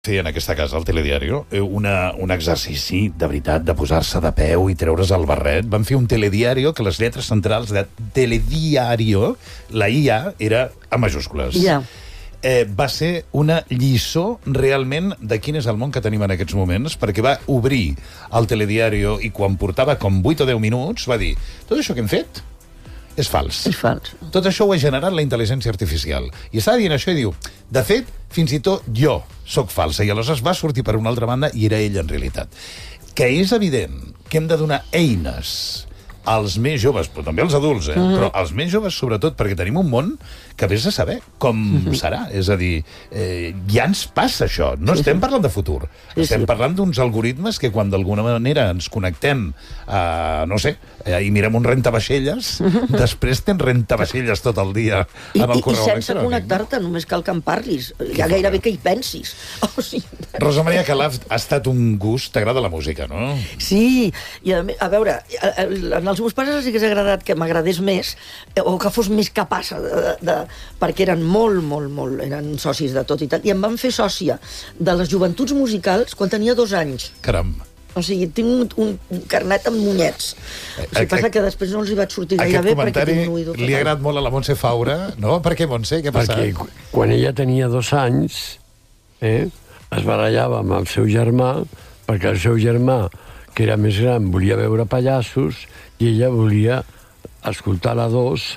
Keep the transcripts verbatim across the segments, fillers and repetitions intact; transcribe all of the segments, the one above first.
fer en aquesta casa, al Telediario, una, un exercici, de veritat, de posar-se de peu i treure's el barret. Van fer un Telediario que les lletres centrals de Telediario, la I A, era a majúscules. Ja. Eh, va ser una lliçó realment de quin és el món que tenim en aquests moments, perquè va obrir el Telediario i quan portava com vuit o deu minuts va dir, tot això que hem fet és fals. És fals. Tot això ho ha generat la intel·ligència artificial. I estava dient això i diu, de fet, fins i tot jo sóc falsa. I aleshores va sortir per una altra banda i era ell en realitat. Que és evident que hem de donar eines als més joves, però també als adults, eh? Mm. Però als més joves sobretot, perquè tenim un món que vés a saber com mm-hmm. serà. És a dir, eh, ja ens passa això. No sí, estem sí. parlant de futur. Sí, estem sí. parlant d'uns algoritmes que quan d'alguna manera ens connectem a, no sé, eh, i mirem un rentavaixelles, mm-hmm. després tens rentavaixelles tot el dia I, amb el i, correu I sense electrònic. connectar-te, només cal que en parlis. Ja gairebé que hi pensis. O sigui... Rosa Maria Calaf, ha estat un gust. T'agrada la música, no? Sí, i a, a veure, en els meus pares els hagués agradat que m'agradés més, o que fos més capaç de, de, perquè eren molt, molt, molt, eren socis de tot i tal, i em van fer sòcia de les joventuts musicals quan tenia dos anys. Caram. O sigui, tinc un, un carnet amb munyets. O sigui, passa que després no els hi vaig sortir gaire bé perquè tinc un oïdo total. Li ha agradat molt a la Montse Faura, no? Per què, Montse? Què passa? Perquè quan ella tenia dos anys, eh, es barallava amb el seu germà, perquè el seu germà, que era més gran, volia veure pallassos i ella volia escoltar la dos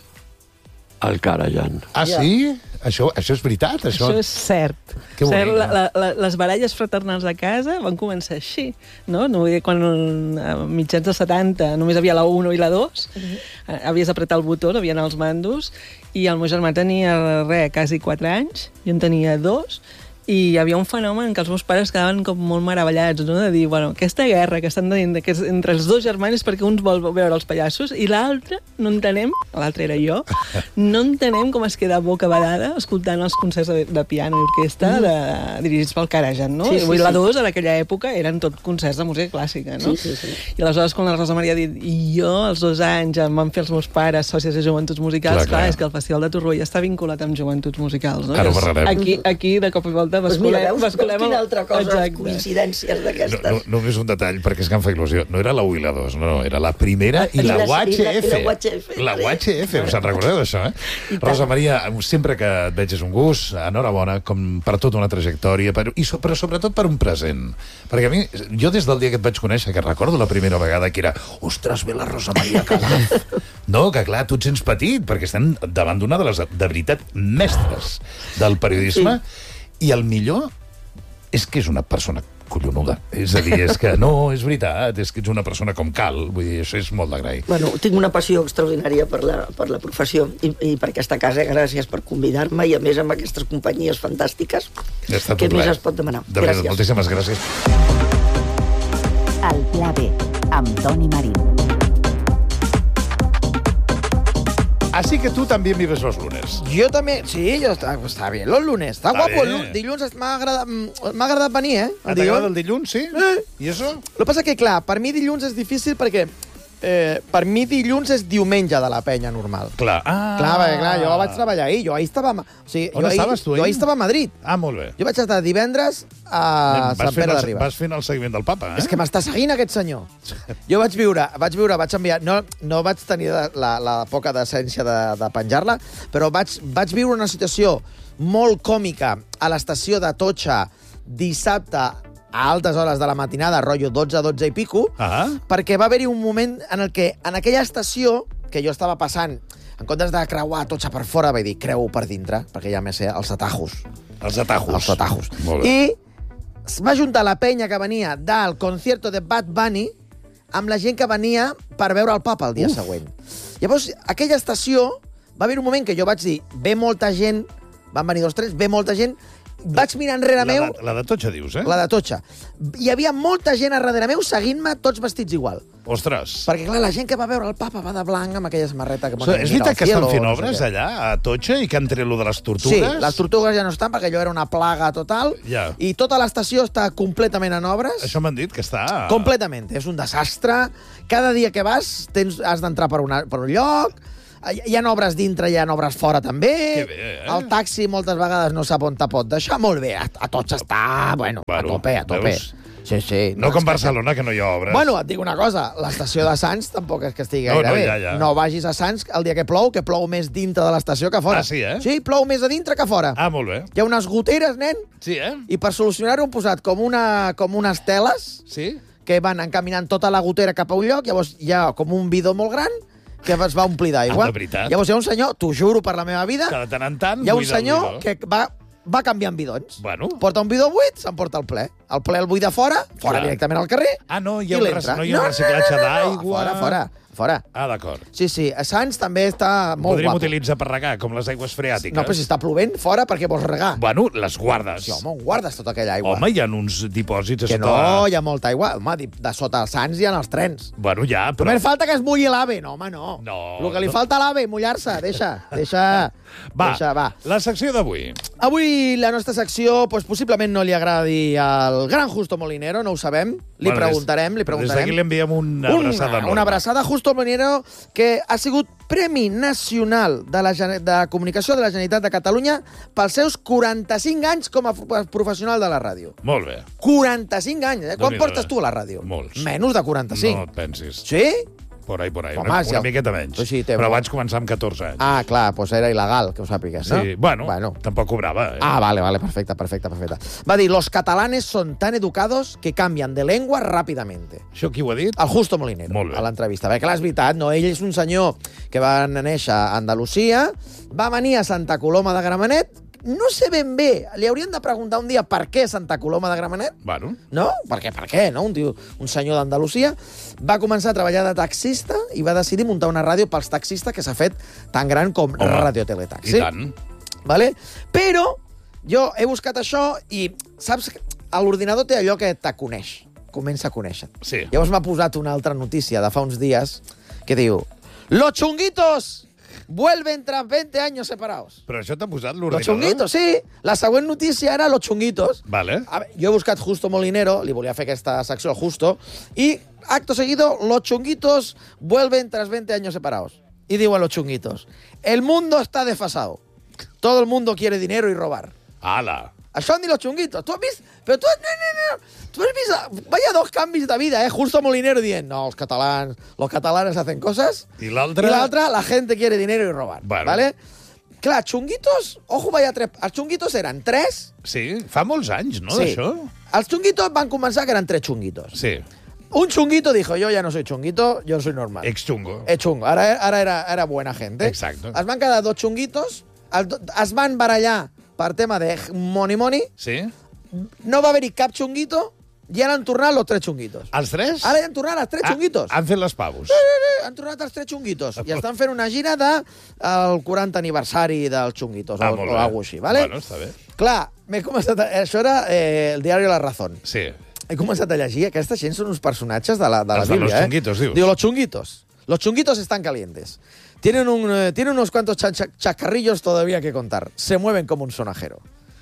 al Karajan. Ah, sí? Això, això és veritat? Això, això és cert. Que cert bonic, la, no? la, la, les baralles fraternals a casa van començar així, no? no quan a mitjans dels setanta només havia la uno i la dos, uh-huh. havies d'apretar el botó, no havia els mandos, i el meu germà tenia, res, quasi quatre anys, jo en tenia dos, i hi havia un fenomen que els meus pares quedaven com molt meravellats, no? De dir, bueno, aquesta guerra que estan dient que és entre els dos germans és perquè uns vol veure els pallassos i l'altre no entenem, l'altre era jo, no entenem com es queda boca badada escoltant els concerts de, de piano i orquestra de, dirigits pel Karajan, no? Sí, sí, I la sí. dos, en aquella època, eren tot concerts de música clàssica, no? Sí, sí, sí. I aleshores, quan la Rosa Maria ha dit, i jo, als dos anys, em van fer els meus pares sòcies de joventuts musicals, clar, clar, clar. És que el Festival de Torroella està vinculat amb joventuts musicals, no? Ara ho parlarem. Aquí, aquí, de cop i volta, Pues mira, veus, veus basculem... quina altra cosa, Exacte. coincidències d'aquestes. No, no, només un detall, perquè és que em fa il·lusió. No era la u i la dos, no, no, era la primera i, I la la- U H F. i la U H F. La U H F, us en recordeu d'això, eh? Rosa Maria, sempre que et veig és un gust, enhorabona, com per tota una trajectòria, per, i so, però sobretot per un present. Perquè a mi, jo des del dia que et vaig conèixer, que recordo la primera vegada que era, ostres, ve la Rosa Maria Calaf. No, que clar, tu et sents petit, perquè estem davant d'una de les, de veritat, mestres del periodisme, sí. I el millor és que és una persona collonuda. És a dir, és que no, és veritat, és que ets una persona com cal. Vull dir, això és molt d'agrair. Bueno, tinc una passió extraordinària per la, per la professió i, i per aquesta casa. Gràcies per convidar-me i, a més, amb aquestes companyies fantàstiques. Ja està Què tot més ple. es pot demanar? De veritat, Gràcies. moltíssimes gràcies. El Pla B, amb Toni Marín. Así que tú también vives los lunes. Jo també, sí, jo està, està bé, los lunes. Està, Està guapo, bé. el lunes. Dilluns m'ha agradat, m'ha agradat venir, eh? Ah, t'agrada el dilluns, sí? Eh. I això? El que passa que, clar, per mi dilluns és difícil perquè eh, per mi dilluns és diumenge de la penya normal. Clar. Ah. Clar, perquè, clar, jo vaig treballar ahir, jo ahir estava... a Ma- O sigui, On jo ahir, estaves, tu, ahir? Jo ahir estava a Madrid. Ah, molt bé. Jo vaig estar divendres a Vas Sant fent Pere el- de Ribes. Vas fent el seguiment del papa, eh? És que m'està seguint aquest senyor. Jo vaig viure, vaig viure, vaig enviar... No, no vaig tenir la, la poca decència de, de penjar-la, però vaig, vaig viure una situació molt còmica a l'estació de Totxa dissabte a altes hores de la matinada, rotllo dotze, dotze i pico, Ah. perquè va haver-hi un moment en el que, en aquella estació, que jo estava passant, en comptes de creuar Totxa per fora, vaig dir, creu per dintre, perquè ja m'he sé els atajos. Els atajos. Els atajos. Molt bé. I es va juntar la penya que venia del concierto de Bad Bunny amb la gent que venia per veure el papa el dia Uf. següent. Llavors, aquella estació, va haver un moment que jo vaig dir, ve molta gent, van venir dos, tres, ve molta gent, vaig mirar enrere La meu, de, la de Totxa, dius, eh? la de Totxa. Hi havia molta gent a darrere meu seguint-me, tots vestits igual. Ostres. Perquè, clar, la gent que va veure el papa va de blanc amb aquella samarreta que... O sigui, és veritat que estan fent no obres sé què. allà, a Totxa, i que han tret lo de les tortugues? Sí, les tortugues ja no estan perquè allò era una plaga total. Ja. I tota l'estació està completament en obres. Això m'han dit que està... Completament. És un desastre. Cada dia que vas tens, has d'entrar per, una, per un lloc. Hi ha obres dintre, hi ha obres fora, també. Que bé, eh? El taxi moltes vegades no sap on te pot deixar. Molt bé, a, a tots està, bueno, Bueno, a tope, a tope. veus? Sí, sí. No com és que- Barcelona, que no hi ha obres. Bueno, et dic una cosa, l'estació de Sants tampoc és que estigui No, gaire no, bé. ja, ja. No vagis a Sants el dia que plou, que plou més dintre de l'estació que fora. Ah, sí, eh? Sí, plou més a dintre que fora. Ah, molt bé. Hi ha unes goteres, nen, Sí, eh? i per solucionar-ho han posat com, una, com unes teles Sí? que van encaminant tota la gotera cap a un lloc, llavors hi ha com un bidó molt gran que es va omplir d'aigua. Ah, de veritat? Llavors hi ha un senyor, t'ho juro per la meva vida, Que de tant en tant... hi ha un buida el senyor bidó. que va, va canviant bidons. Bueno. Porta un bidó buit, s'emporta el ple. El ple el buida fora, fora Clar. directament al carrer. Ah, no, hi ha i un, l'entra. rec- no hi ha un reciclatge no, no, no, d'aigua. Fora, fora, fora. Ah, d'acord. Sí, sí, a Sants també està molt Podríem guapo. utilitzar per regar, com les aigües freàtiques. No, però si està plovent, fora, perquè vols regar. Bueno, les guardes. Sí, home, on guardes tota aquella aigua? Home, hi ha uns dipòsits a que sota... no, hi ha molta aigua. Home, di- de sota els Sants hi ha els trens. Bueno, ja, però... Només falta que es mulli l'AVE. No, home, no. No, El que li no. falta a l'AVE, mullar-se. Deixa, deixa, Va, deixa, va. la secció d'avui. Avui la nostra secció pues, possiblement no li agradi al gran Justo Molinero, no ho sabem. Li Bueno, preguntarem, li Des preguntarem. d'aquí li enviem una abraçada una, enorme. una abraçada a Justo Molinero, que ha sigut Premi Nacional de, la, Gene- de Comunicació de la Generalitat de Catalunya pels seus quaranta-cinc anys com a f- professional de la ràdio. Molt bé. quaranta-cinc anys, eh? Quan Déu-n'hi-do, portes eh? tu a la ràdio? Molts. Menys de quaranta-cinc. No et pensis. Sí? Por ahí, por ahí. Home, una, si una el- miqueta menys. Pues sí, té Però molt. vaig començar amb catorze anys. Ah, clar, doncs era il·legal, que ho sàpigues, no? Sí, bueno, bueno. tampoc cobrava. Eh? Ah, vale, vale, perfecte, perfecte, perfecte. Va dir, los catalanes son tan educados que cambian de lengua rápidamente. Això qui ho ha dit? El Justo Molinero, Molt bé. a l'entrevista. Bé, clar, és veritat, no? Ell és un senyor que va néixer a Andalusia, va venir a Santa Coloma de Gramenet, no sé ben bé, li haurien de preguntar un dia per què Santa Coloma de Gramenet, Bueno, no? Per què, per què, no? Un, tio, un senyor d'Andalusia va començar a treballar de taxista i va decidir muntar una ràdio pels taxistes que s'ha fet tan gran com home, Radio Teletaxi. i tant. Vale? Però jo he buscat això i, saps, que l'ordinador té allò que t'aconeix, comença a conèixer. Sí. Llavors m'ha posat una altra notícia de fa uns dies que diu «Los chunguitos vuelven tras veinte años separados». Però això t'ha posat Los l'ordinador? chunguitos, sí. La següent notícia era Los chunguitos. Vale. A veure, jo he buscat Justo Molinero, li volia fer aquesta secció al Justo, i acto seguido, los chunguitos vuelven tras veinte años separados. Y digo a los chunguitos, el mundo está desfasado. Todo el mundo quiere dinero y robar. Ala. Això han dit los chunguitos. Tu has vist? Però tu, no, no, no. Tu has vist? Vaya dos canvis de vida, eh? Justo Molinero dient, no, els catalans, los catalanes hacen cosas. I l'altre? I l'altre, la gente quiere dinero y robar. Bueno. ¿Vale? Clar, chunguitos, ojo, vaya tres. Els chunguitos eren tres. Sí, fa molts anys, no, Sí. d'això? Els chunguitos van començar que eren tres chunguitos. Sí. Un chunguito dijo, yo ya no soy chunguito, yo soy normal. Ex-xungo. Es chungo. Ara, ara era, era buena gente. Exacto. Es van quedar dos chunguitos, el, do- es van barallar per tema de money money, Sí? no va haver-hi cap chunguito, i ara han tornat los tres chunguitos. Els tres? Ara ja han tornat els tres Ah, chunguitos. Han fet les pavos. Han tornat els tres chunguitos. I estan fent una gira del de, quaranta aniversari dels chunguitos, Ah, o, molt o bé. alguna així, vale? Bueno, està bé. Clar, m'he començat a, això era eh, el diari La Razón. Sí. He començat a llegir, aquesta gent són uns personatges de la, de la Els de Bíblia, los eh? chunguitos, dius. Diu, los chunguitos. Los chunguitos están calientes. Tienen, un, eh, tienen unos cuantos cha- cha- chascarrillos todavía que contar. Se mueven como un sonajero.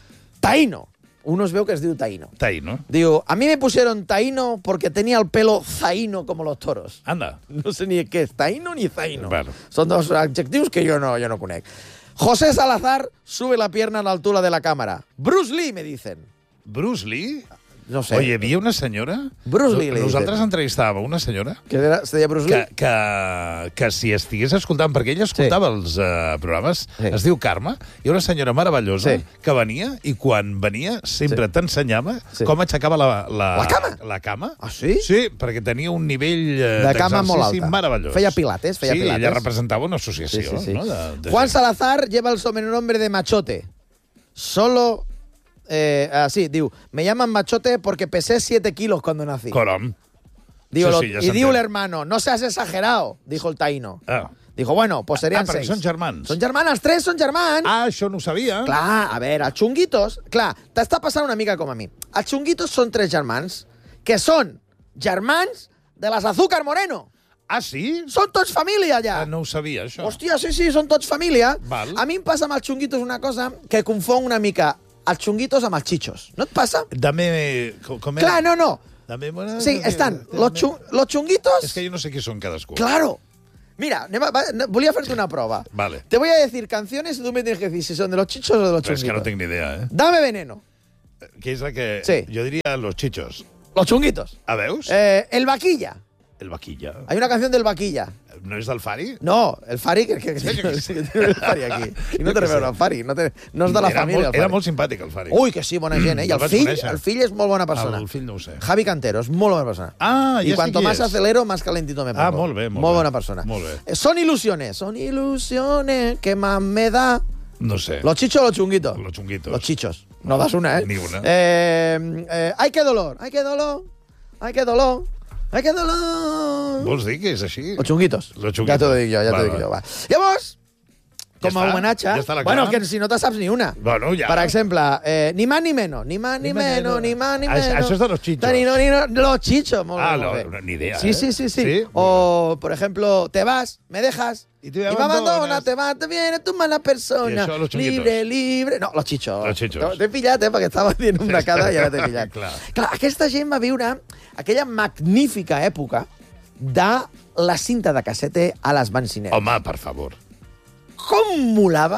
Taíno. Uno es veu que es diu Taíno. Taí, no? Diu, a mí me pusieron Taíno porque tenía el pelo zaíno como los toros. Anda. No sé ni qué es Taíno ni Zaino. Bueno. Son dos adjectius que yo no, yo no conec. José Salazar sube la pierna a la altura de la cámara. Bruce Lee, me dicen. Bruce Lee? No sé. Oye, hi havia una senyora... Bruce Lee, li Nosaltres dicen. entrevistàvem una senyora Que era, se deia Bruce que, Lee? que, que si estigués escoltant, perquè ella escoltava sí. els uh, programes, Sí. es diu Carme, hi ha una senyora meravellosa Sí. que venia i quan venia sempre Sí. t'ensenyava Sí. com aixecava la, la, La cama? La cama. Ah, sí? Sí, perquè tenia un nivell uh, De cama molt d'exercici alta. meravellós. Feia pilates, feia sí, pilates. ella representava una associació. No? De, de Juan gent. Salazar lleva el sobrenombre de machote. Solo... Eh, así, diu, me llaman machote porque pesé siete kilos cuando nací. Corom. Digo, Sí, lo- sí, ja y s'entén. diu el hermano, no seas exagerado, dijo el taíno. Ah. Dijo, bueno, pues serían Ah, perquè seis. són germans. Són germans, els tres són germans. Ah, això no ho sabia. Clar, a veure, els xunguitos... Clar, t'està passant una mica com a mi. Els xunguitos són tres germans que són germans de les Azúcar Moreno. Ah, sí? Són tots família, ja. Ah, no ho sabia, això. Hòstia, sí, sí, són tots família. Val. A mi em passa amb els xunguitos una cosa que confon una mica els xunguitos amb els chichos. No et passa? Dame... Com, com era? Clar, no, no. Dame... Bueno, Sí, estan los, chu los chunguitos... És que jo no sé qui són cadascú. Claro. Mira, anem a, va, no, volia fer-te una prova. Vale. Te voy a decir canciones y tú me tienes que decir si son de los chichos o de los Però és chunguitos. que no tinc ni idea, eh? Dame veneno. Que és la que... Sí. Jo diria los chichos. Los chunguitos. A veus? Eh, el vaquilla. El vaquilla. Hay una canción del vaquilla. No és del Fari? No, el Fari, que, que, que, Jo què sé. que tiene el Fari aquí. I no Jo té què res a veure sé. el Fari, no, té, no és de la era família. Molt, el era Fari. molt simpàtic, el Fari. Ui, que sí, bona gent, eh? I El el vaig fill, conèixer. el fill és molt bona persona. El fill no ho sé. Javi Cantero, és molt bona persona. Ah, ja I sé cuanto qui más és. acelero, más calentito me pongo. Ah, molt bé, molt Molt bé. bona persona. Molt bé. Eh, Son ilusiones, son ilusiones que más me da... No sé. ¿Los chichos o los chunguitos? Los chunguitos. Los chichos. No das una, ¿eh? Ni una. Eh, eh, ay, qué dolor, ay, qué dolor, ay, qué dolor, ay, qué dolor. Vols dir que és així? Los chunguitos. Los chunguitos. Ja t'ho dic jo, ja t'ho Va, dic va. jo. Va. Llavors, Ja com a està? homenatge... Ja està la bueno, clara? que si no te saps ni una. Bueno, ja. Per exemple, eh, ni más ni menos, ni más ni, Ni más ni menos, menos. ni más ni Ah, menos. això és de los chichos. Ni, no, ni, no, los chichos. Molt Ah, bé, molt no, bé. ni idea, Sí, eh? sí, sí, sí. Sí? O, por ejemplo, te vas, me dejas... Y te me abandonas. abandonas, te vas, te viene tu mala Y persona. això, los chunguitos. Libre, libre... No, los chichos. Los chichos. T'he pillat, eh, perquè estava dient una cada i ara t'he pillat. Clar. Clar, aquesta gent va viure aquella magnífica època de la cinta de cassete a les bencineres. Home, per favor. Com molava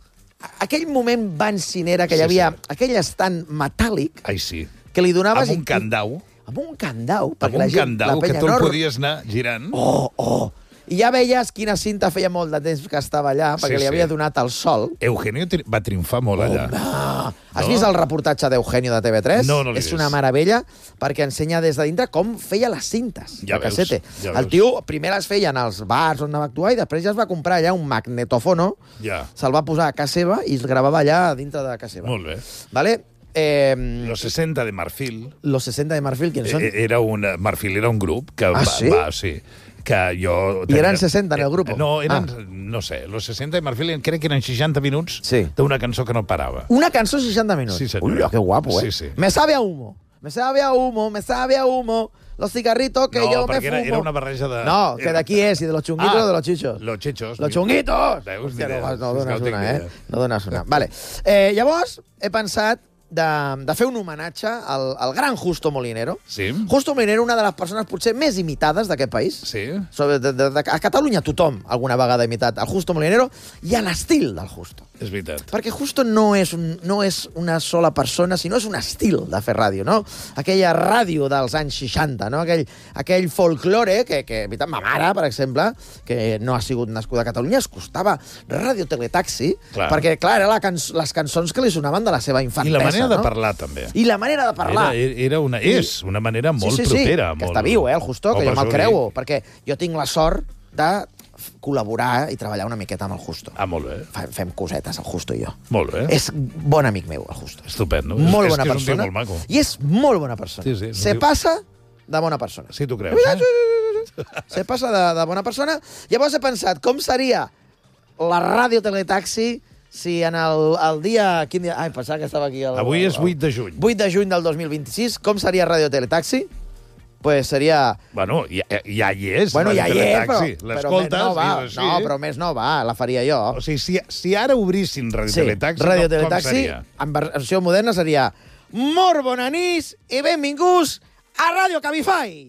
aquell moment bencinera que hi Sí, havia, sí. aquell estant metàl·lic Ai, sí. que li donaves... Amb un i- candau. Amb un candau. Amb perquè la un gent, candau la que penya tu el no- podies anar girant. Oh, oh. I ja veies quina cinta feia molt de temps que estava allà, perquè Sí, li sí. havia donat el sol. Eugenio tri- va triomfar molt allà. Ah, has No? vist el reportatge d'Eugenio de T V tres? No, no l'he És vist. una meravella, perquè ensenya des de dintre com feia les cintes Ja de veus, cassete. ja el veus. tio primer les feia en els bars on anava a actuar i després ja es va comprar allà un magnetofono, Ja. se'l va posar a casa seva i es gravava allà dintre de casa seva. Molt bé. Vale? Eh, Los sesenta de Marfil. los sesenta de Marfil, ¿quiénes son? Eh, Era un, Marfil era un grup que Ah, va, sí? va, sí, que jo... I eren sesenta en el grup? No, eren, Ah. no sé, los sesenta de Marfil crec que eren seixanta minuts Sí. d'una cançó que no parava. Una cançó seixanta minuts. Sí, senyor. Uy, qué guapo, eh? Sí, sí. Me sabe a humo, me sabe a humo, me sabe a humo, los cigarritos que no, yo me perquè era, fumo. era una barreja de... No, que de qui és, i de los chunguitos Ah, o de los chichos. Los chichos. Los chunguitos! Veus, ni Hòstia, idea. no, no És que dones no tinc una, ni eh? idea. No dones una. Vale. Eh, llavors, he pensat de, de fer un homenatge al, al gran Justo Molinero. Sí? Justo Molinero, una de les persones potser més imitades d'aquest país. Sí? Sobre, de, de, de, a Catalunya tothom alguna vegada ha imitat el Justo Molinero i a l'estil del Justo. És veritat. Perquè Justo no és, un, no és una sola persona, sinó és un estil de fer ràdio, no? Aquella ràdio dels anys seixanta, no? Aquell, aquell folklore que, que, veritat, ma mare, per exemple, que no ha sigut nascuda a Catalunya, es costava Ràdio Teletaxi, Clar. perquè, clar, eren la canç les cançons que li sonaven de la seva I infantesa, la manera de no? parlar, també. I la manera de parlar. Era, era una, és una manera molt sí, sí, sí, propera. que molt... està viu, eh, el Justo, que Home, jo me'l això creu, dic. perquè jo tinc la sort de col·laborar i treballar una miqueta amb el Justo. Ah, molt bé. Fa- Fem cosetes, el Justo i jo. Molt bé. És bon amic meu, el Justo. Estupendo. Molt és, bona és que persona. És un tio molt maco. I és molt bona persona. Sí, sí, Se un tio- passa de bona persona. Sí, tu creus, eh? Se passa de, de bona persona. Llavors he pensat, com seria la ràdio Teletaxi si en el, el dia... Quin dia? Ai, pensava que estava aquí... El, Avui és el- vuit de juny. vuit de juny del dos mil vint-i-sis. Com seria Ràdio Teletaxi? Pues seria... Bueno, ja, ja hi és. Bueno, la ja hi és, però, Teletaxi. però més L'escoltes no va. i dius, sí. No, però més no va, la faria jo. O sigui, si, si ara obrissin Radio Sí, Teletaxi, Ràdio com, com Teletaxi, seria? en versió moderna seria molt bona nit i benvinguts a Ràdio Cabify.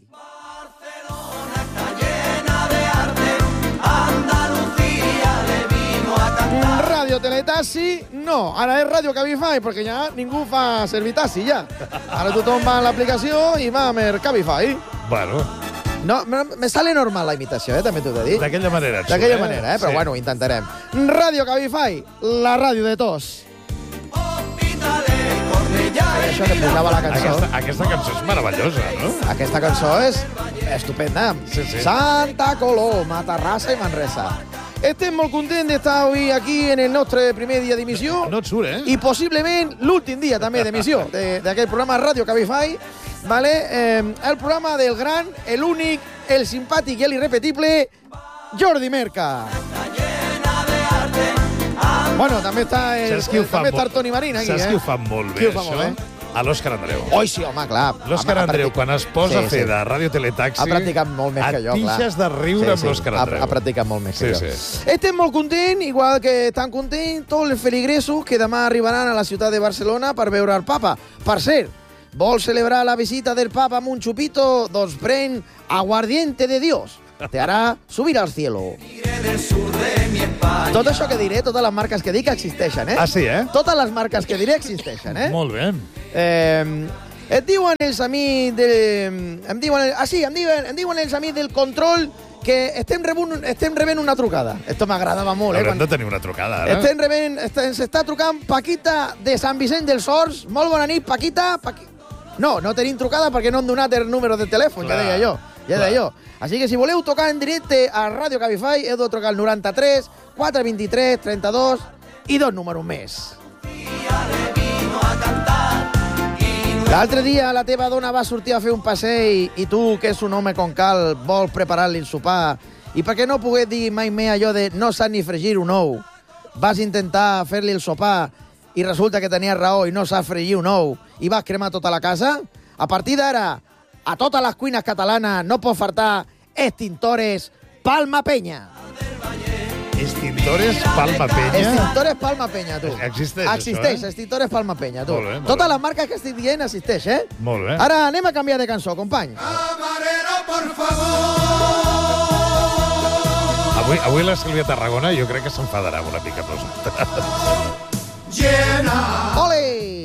Ràdio Teletaxi, no. Ara és Ràdio Cabify, perquè ja ningú fa servitaxi, ja. Ara tothom va a l'aplicació i va amb el Cabify. Bueno, No, me me sale normal la imitació, eh, també t'ho he de dir. d'aquella manera. et D'aquella surt, manera, eh? Però Sí. bueno, ho intentarem. Ràdio Cabify, la ràdio de tots. Això que posava la cançó. Aquesta, aquesta cançó és meravellosa, no? Aquesta cançó és estupenda. Sí, sí. Santa Coloma, Terrassa i Manresa. Estem molt contents d'estar avui aquí en el nostre primer dia d'emissió. No et surt, eh? I possiblement l'últim dia també d'emissió de- d'aquest programa Ràdio Cabify, vale? eh, el programa del gran, el únic, el simpàtic i el irrepetible Jordi Merca. Bueno, també està el, Saps qui ho fa també està el molt- Toni Marín aquí, Saps eh? qui ho fa molt bé, Qui ho fa això? molt bé? A l'Òscar Andreu. Oi, sí, home, clar. L'Òscar Home, ha Andreu, practic- quan es posa Sí, a fer sí. de Ràdio Teletaxi... Ha practicat molt més que jo, clar. Et pixes de riure amb l'Òscar ha- Andreu. Ha practicat molt més que Sí, jo. sí. Estem molt contents, igual que estan contents tots els feligresos que demà arribaran a la ciutat de Barcelona per veure el papa. Per cert, vol celebrar la visita del papa amb un xupito? Doncs pren aguardiente de Dios. te hará subir al cielo. Tot això que diré, totes les marques que dic existeixen, eh? Ah, sí, eh? Totes les marques que diré existeixen, eh? Molt bé. Eh, et diuen els amics de... Em diuen... Ah, sí, em diuen, em diuen els amics del control que estem rebent, estem rebent una trucada. Esto m'agradava molt, eh? Haurem Quan... de tenir una trucada, ara. Estem rebent... Ens està trucant Paquita de Sant Vicent dels Horts. Molt bona nit, Paquita. Paqui... No, no tenim trucada perquè no hem donat el número de telèfon, Clar, ja deia jo. Ja clar. deia jo. Així que si voleu tocar en directe a Ràdio Cabify, heu de trucar al noranta-tres, quatre vint-i-tres, trenta-dos i dos números més. L'altre dia la teva dona va sortir a fer un passeig i tu, que és un home con cal, vols preparar-li el sopar i perquè no pogués dir mai més allò de no sap ni fregir un ou, vas intentar fer-li el sopar i resulta que tenia raó i no sap fregir un ou i vas cremar tota la casa? A partir d'ara, a totes les cuines catalanes no pot faltar extintores Palma Peña. Extintores Palma Peña. Extintores Palma Peña, tu. Existeix, Existeix, això, eh? extintores Palma Peña, tu. Molt bé, molt Totes bé. les marques que estic dient existeix, eh? Molt bé. Ara anem a canviar de cançó, company. Avui, avui la Sílvia Tarragona jo crec que s'enfadarà una mica amb nosaltres. ¡Ole!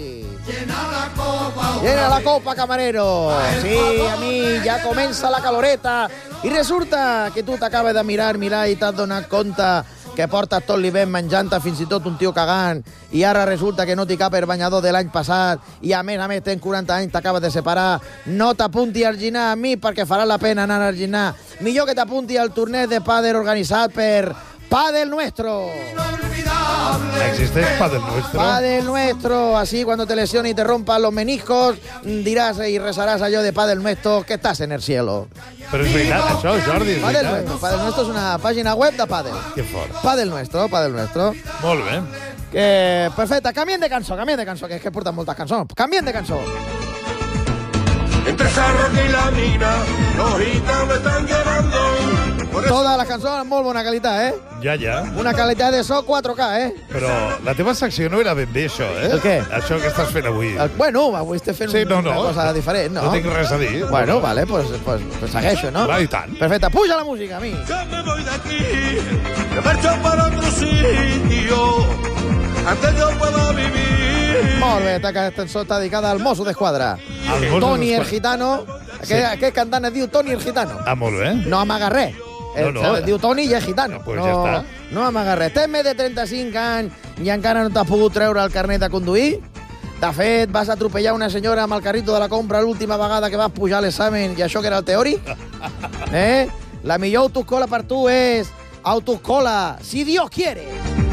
Llena la copa, camarero. Sí, a mi ja comença la caloreta. I resulta que tu t'acabes de mirar, mirar i t'has donat compte que portes tot l'hivern menjant-te fins i tot un tio cagant i ara resulta que no t'hi cap el banyador de l'any passat i a més a més tens quaranta anys, t'acabes de separar. No t'apunti al ginar a mi perquè farà la pena anar al ginar. Millor que t'apunti al torneig de pàdel organitzat per Padel Nuestro. Existeix Padel Nuestro? Padel Nuestro, así cuando te lesiones y te rompan los meniscos, dirás y rezarás a yo de Padel Nuestro que estás en el cielo. Però és veritat, això, Jordi, és Padel veritat. Nuestro, Padel Nuestro és una pàgina web de Padel. Que fort. Padel Nuestro, Padel Nuestro. Molt bé. Eh, perfecte, canviem de cançó, canviem de cançó, que és que porten moltes cançons. Canviem de cançó. Entre esa roca y la mina, los gitanos están llorando. Por eso Totes les cançons amb molt bona qualitat, eh? Ja, ja. Una qualitat de so quatre K, eh? Però la teva secció no era ben bé, això, eh? El què? Això que estàs fent avui. El, bueno, avui estic fent Sí, no, una no. cosa diferent, no? No tinc res a dir. Bueno, vale, pues, pues, pues segueixo, no? Va, i tant. Perfecte, puja la música, a mi. ya me voy de aquí, me marcho para otro sitio, antes yo puedo vivir. Molt bé, aquesta cançó està dedicada al mosso d'esquadra. Al mosso Toni el d'esquadra. Gitano. Sí. Aquest, aquest cantant es diu Toni el Gitano. Ah, molt bé. No amaga res. No, El, no. es diu Toni i és gitano. Pues no, ja està. no amaga res. Tens més de trenta-cinc anys i encara no t'has pogut treure el carnet de conduir? De fet, vas atropellar una senyora amb el carrito de la compra l'última vegada que vas pujar a l'examen i això que era el teòric? Eh? La millor autoescola per tu és Autoescola, si Dios quiere.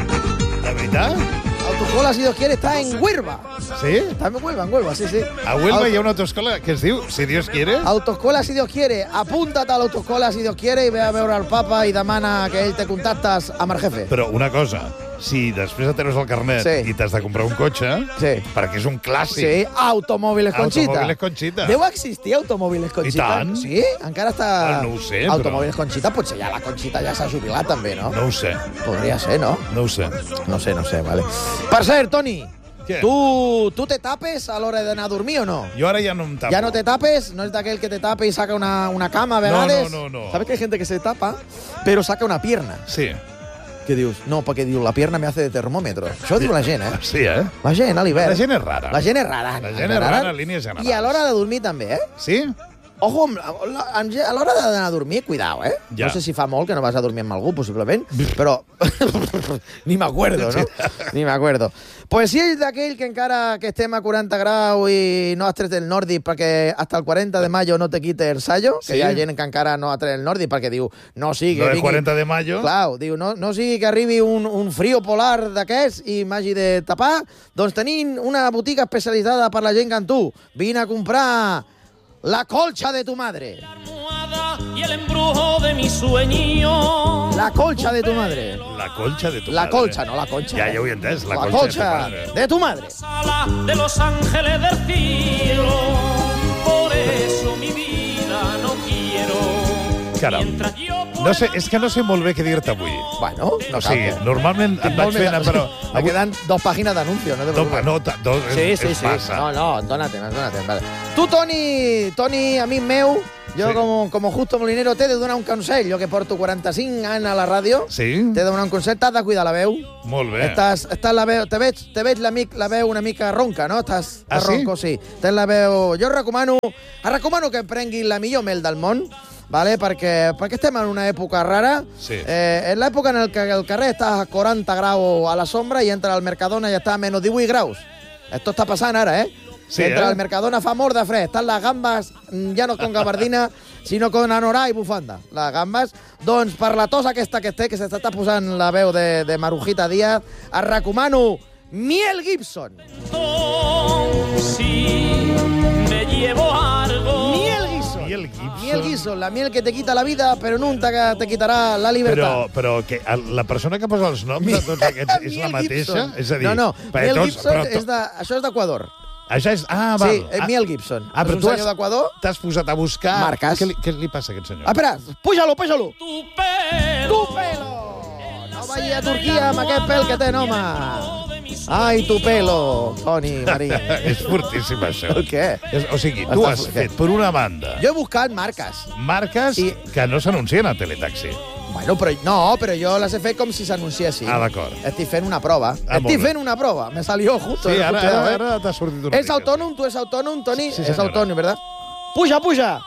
De veritat? Autoescola, si Dios quiere, está en Huelva. Sí? Està en Huelva, en Huelva, sí, sí. A Huelva Auto- hi ha una autoescola que es diu Si Dios quiere. Autoescola, si Dios quiere. Apúntate a la autoescola, si Dios quiere, i ve a veure el papa i demana que ell te contactes amb el jefe. Però una cosa, si després de treus el carnet Sí. i t'has de comprar un cotxe, Sí. perquè és un clàssic. Sí, Automòviles Conchita. Automòviles Conchita. Deu existir Automòviles Conchita? I tant. Sí? Encara està... Ah, no ho sé, però- Automòviles Conchita, potser ja la Conchita ja s'ha jubilat també, no? No ho sé, Podria ser, no? no ho sé. No sé, no sé, vale. Per cert, Toni, Què? tu, tu te tapes a l'hora d'anar a dormir o no? Jo ara ja no em tapo. ¿Ya no te tapes? ¿No es de aquel que te tape y saca una, una cama a No, vegades? no, no, no. ¿Sabes que hay gente que se tapa, pero saca una pierna? Sí, Que dius, no, perquè diu, la pierna me hace de termòmetre. Això diu la gent, eh? sí, eh? La gent, a l'hivern. La gent és rara. La gent és rara. La gent és rara en línies generals. I a l'hora de dormir també, eh? Sí? Ojo, amb- amb- a l'hora d'anar a dormir, cuidao, eh? Ja. No sé si fa molt que no vas a dormir amb algú, possiblement, però ni m'acuerdo, no? Ni m'acuerdo. Pues si ets d'aquell que encara que estem a quaranta graus i no has tret el nòrdic perquè hasta el quaranta de mayo no te quite el sallo, que Sí. hi ha gent que encara no ha tret el nòrdic perquè diu, no sigui que Lo del vingui... quaranta de mayo. Clar, diu, no, no sigui que arribi un, un frío polar d'aquests i m'hagi de tapar, doncs tenim una botiga especialitzada per la gent que en tu. Vine a comprar la colcha de tu madre. Y el embrujo de mi sueño. La colcha de tu madre. La colcha de tu La madre. colcha, no la concha. Ja, ja ho he entès, la, La colcha, colcha de tu madre. de tu madre. Sala de los ángeles del cielo. Por eso mi vida no quiero. Caram. Mientras yo No sé, és que no sé molt bé què dir-te avui. Bueno, no O sigui, cal que- normalment et vaig fent... Però Me quedan dos pàgines d'anuncio, no te No, preocupes. no, ta- dos, Sí, és, sí, és sí. massa. No, no, dóna-te'n, dóna-te'n. Vale. Tu, Toni, Toni, amic meu, Jo, Sí. com, com Justo Molinero, t'he de donar un consell. Jo que porto quaranta-cinc anys a la ràdio, Sí? t'he de donar un consell. T'has de cuidar la veu. Molt bé. Estàs, estàs la veu, te veig, te veig la, mic, la veu una mica ronca, no? Estàs Ah, sí? ronco, sí. Tens la veu... Jo recomano, recomano que prenguis la millor mel del món, vale? perquè, perquè estem en una època rara. Sí. Eh, en l'època en què el carrer està a quaranta graus a la sombra i entra al Mercadona i està a menys divuit graus. Esto està passant ara, eh? Sí, Entra eh? al Mercadona fa molt de fred. Estan les gambes, mm, ja no con gabardina, sinó con anorà i bufanda. Les gambes. Doncs per la tos aquesta que té, que s'està posant la veu de, de Marujita Díaz, et recomano Miel Gibson. Si me llevo algo. Miel Gibson. Miel Gibson. Miel Gibson, la miel que te quita la vida, però nunca te, te quitarà la Però, libertad. però que el- la persona que posa els noms de tots aquests és la Miel mateixa? Gibson. És a dir, no, no, perquè Miel tots- Gibson, però to- és de, això és d'Equador. Això és... Ah, val. Sí, és Ah, Miel Gibson. Ah, és però un tu senyor has- d'Equador. T'has posat a buscar... Marques. Què li, què li passa a aquest senyor? Ah, espera, puja-lo, puja-lo. Tu pelo. Tu pelo! No vagi a Turquia amb aquest pèl que té, home. Ai, tu pelo, Toni Marín. És fortíssim, això. El què? És, o sigui, tu Està has fort, fet, què? per una banda, Jo he buscat marques. marques I- que no s'anuncien a Teletaxi. Bueno, però no, però jo les he fet com si s'anunciessin. Ah, d'acord. Estic fent una prova. Ah, molt Estic bé. fent una prova. Me salió justo. Sí, justo, ara, eh? ara, ara t'ha sortit una És mica. autònom? Tu és autònom, Toni? Sí, és senyora. autònom, ¿verdad? Puja, puja!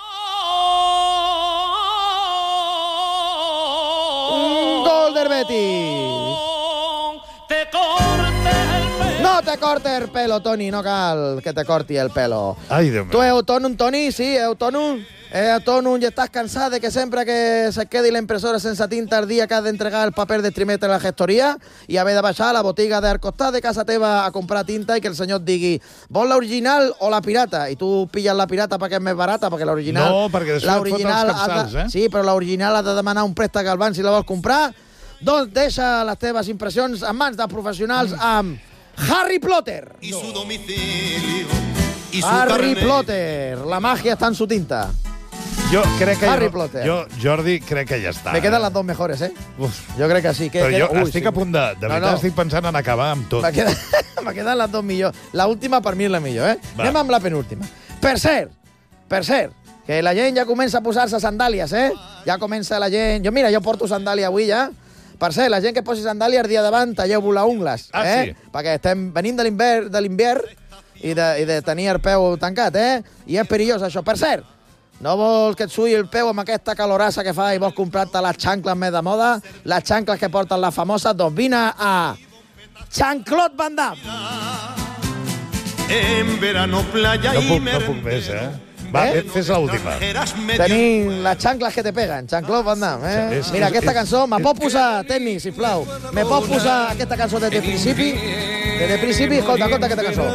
Un gol del Betis! Te corte el pelo. No te cortes el pelo, Toni, no cal que te corti el pelo. Ai, Déu Tu meu. és autònom, Toni? Sí, és autònom. És autònom i estàs cansat de que sempre que se quedi la impressora sense tinta el dia que has d'entregar el paper de trimestre a la gestoria i haver de baixar a la botiga del costat de casa teva a comprar tinta i que el senyor et digui vols l'original o la pirata? I tu pilles la pirata perquè és més barata, perquè l'original... No, perquè després et foten l'original els has de- capçals, eh? Sí, però l'original has de demanar un préstec al banc si la vols comprar. Doncs deixa les teves impressions en mans de professionals amb Harry Potter. Y su domicilio. Y su Harry carnet. Potter, la magia está en su tinta. Jo crec que... Harry jo, Potter. jo, Jordi, crec que ja està. Me quedan las dos mejores, ¿eh? Uf. Yo creo que sí. Que, Però que- jo uy, estic sí. a punt de... De No, veritat, no. estic pensant en acabar amb tot. Me quedan, me quedan las dos millors. La última per mi és la millor, eh? Va. Anem amb la penúltima. Per cert, per cert, que la gent ja comença a posar-se sandàlies, eh? Ja comença la gent... Jo, mira, jo porto sandàlia avui ja. Per cert, la gent que posi sandàlia el dia davant, talleu-vos la ungles, Ah, eh? sí? Perquè estem venint de l'hivern de l'hivern i, de, i de tenir el peu tancat, eh? I és perillós, això. Per cert, no vols que et sui el peu amb aquesta calorassa que fa i vols comprar-te les xancles més de moda, les xancles que porten les famoses, doncs vine a Jean-Claude Van Damme. En verano playa No y puc, no merendero. puc més, eh? Va, Eh? fes l'última. Extranjeras medio- Tenim les xancles que te peguen, Jean-Claude Van Damme, eh? És- Mira, és- aquesta és- cançó, me és- pot posar, tècnic, sisplau, me pot posar aquesta cançó des de principi? Des de principi, escolta, escolta aquesta cançó.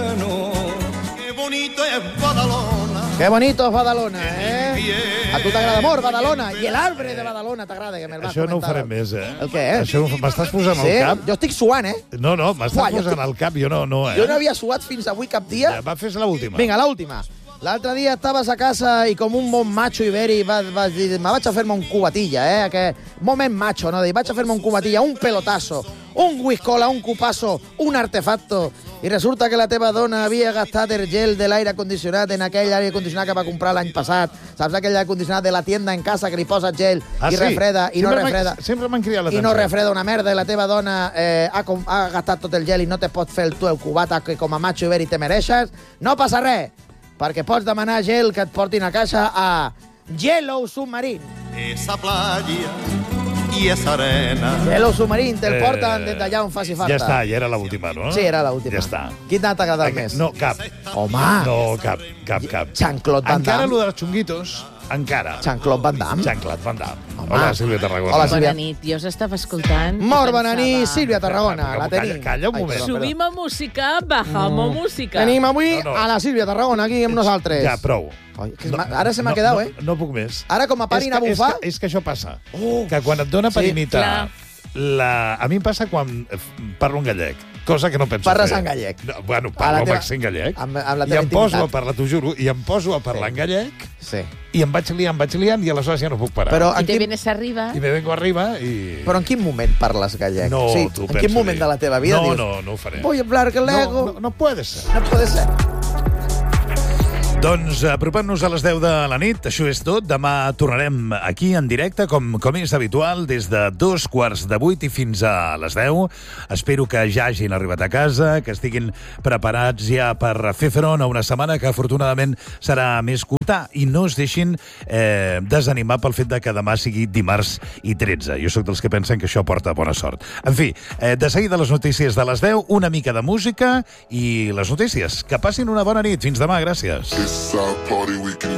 Qué bonito es Badalona. Que bonito és Badalona, eh? A tu t'agrada molt Badalona, i l'arbre de Badalona t'agrada, que me'l vas Això no ho comentar. farem més, eh? El què, eh? Això ho- m'estàs posant Sí? al cap? Jo estic suant, eh? No, no, m'estàs Uah, jo posant estic- al cap, jo no, no, eh? Jo no havia suat fins avui cap dia. Ja, va, fes l'última. Vinga, l'última. L'altre dia estaves a casa i com un bon macho iberi vas, vas dir, me vaig a fer-me un cubatilla, eh? Que moment macho, no? Dir, vaig a fer-me un cubatilla, un pelotazo, un whiskola, un cupasso, un artefacto. I resulta que la teva dona havia gastat el gel de l'aire condicionat en aquell aire condicionat que va comprar l'any passat. Saps aquell aire condicionat de la tienda en casa que li posa gel Ah, i sí? refreda, i no Sempre m'ha- refreda. Sempre m'han cridat I l'atenció. no refreda una merda i la teva dona eh, ha, com, ha gastat tot el gel i no te pots fer tu el cubata que com a macho iberi te mereixes, no passa res, perquè pots demanar gel que et portin a casa a Yellow Submarine. Esa playa y esa arena. Yellow Submarine, te'l Eh, porten des d'allà on faci falta. Ja està, ja era l'última, no? Sí, era l'última. Ja està. Quin t'ha agradat Aquest- més? No, cap. Home, No, cap, cap, cap. Jean-Claude Van Encara Damme. lo dels xunguitos, encara. Jean-Claude Van Damme. Jean-Claude Van Damme. Home. Hola, Sílvia Tarragona. Hola, Sílvia. Bona nit, jo us estava escoltant. i Molt bona nit, pensava, Sílvia Tarragona. La Calla, tenim. calla un Ai, moment. perdó, perdó. Subim a música, bajamos música. Tenim avui No, no. a la Sílvia Tarragona aquí amb nosaltres. Ja, prou. Ai, que m'ha- ara se m'ha quedat, no, eh? No, no puc més. Ara, com a parin a És que- bufar... És que, és que això passa. Oh. Que quan et dona per Sí, imitar... clar. La... A mi em passa quan eh, parlo en gallec, cosa que no penso Parles fer. en gallec. No, bueno, A la parlo teva- amb accent gallec. amb- amb la I teva em poso a intimitat. parlar, t'ho juro, i em poso a parlar Sí. en gallec Sí. i em vaig liant, em vaig liant i aleshores ja no puc parar. Però I en te quin, vienes arriba. I me vengo arriba i... però en quin moment parles gallec? No, sí, tu en pensa quin moment dir. de la teva vida no, dius No, no ho faré. voy a hablar gallego? No, no, no puede ser. No puede ser. Doncs apropant-nos a les deu de la nit, això és tot. Demà tornarem aquí en directe, com, com és habitual, des de dos quarts de vuit i fins a les deu. Espero que ja hagin arribat a casa, que estiguin preparats ja per fer front a una setmana que afortunadament serà més curta i no es deixin eh, desanimar pel fet de que demà sigui dimarts i tretze. Jo sóc dels que pensen que això porta bona sort. En fi, eh, de seguida les notícies de les deu, una mica de música i les notícies. Que passin una bona nit. Fins demà, gràcies. It's our party, we can